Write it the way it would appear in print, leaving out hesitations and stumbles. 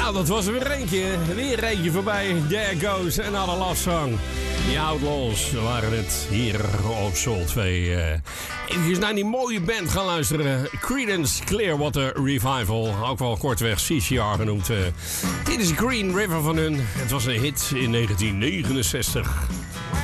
Nou, dat was er weer eentje. Weer eentje voorbij. There goes another love song. The Outlaws waren het hier op Soul 2. Even naar die mooie band gaan luisteren. Creedence Clearwater Revival. Ook wel kortweg CCR genoemd. Dit is Green River van hun. Het was een hit in 1969.